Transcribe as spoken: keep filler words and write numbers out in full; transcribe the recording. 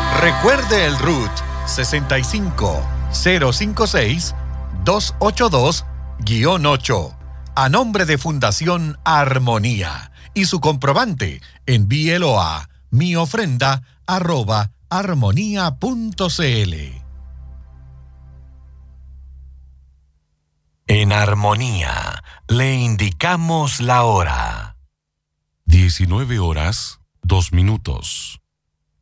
Recuerde el R U T sesenta y cinco cero cincuenta y seis doscientos ochenta y dos guión ocho a nombre de Fundación Armonía y su comprobante envíelo a miofrenda arroba armonía punto cl. En Armonía le indicamos la hora. diecinueve horas, dos minutos.